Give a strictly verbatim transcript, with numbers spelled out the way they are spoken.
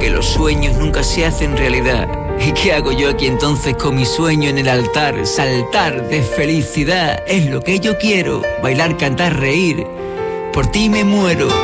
que los sueños nunca se hacen realidad. ¿Y qué hago yo aquí entonces con mi sueño en el altar? Saltar de felicidad es lo que yo quiero. Bailar, cantar, reír, por ti me muero.